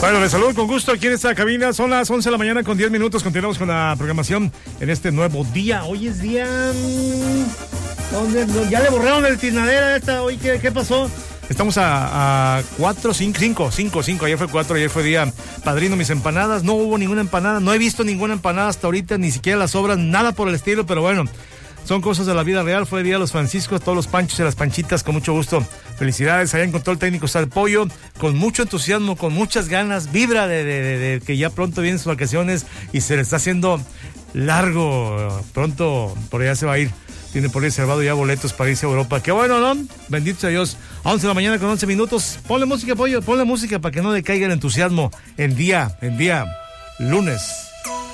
Bueno, les saludo con gusto aquí en esta cabina. Son las 11 de la mañana con 10 minutos. Continuamos con la programación en este nuevo día. Hoy es día... ya le borraron el tiznadera esta. Hoy, ¿qué pasó? Estamos a 4, 5. Ayer fue 4, ayer fue día padrino mis empanadas. No hubo ninguna empanada. No he visto ninguna empanada hasta ahorita, ni siquiera las obras, nada por el estilo, pero bueno. Son cosas de la vida real. Fue el día de los Franciscos, todos los panchos y las panchitas, con mucho gusto. Felicidades. Allá encontró el técnico Salpollo, con mucho entusiasmo, con muchas ganas, vibra de que ya pronto vienen sus vacaciones y se le está haciendo largo. Pronto por allá se va a ir. Tiene por ahí reservado ya boletos para irse a Europa. Qué bueno, ¿no? Bendito sea Dios. A 11 de la mañana con 11 minutos. Ponle música, Pollo. Ponle música para que no decaiga el entusiasmo en día lunes.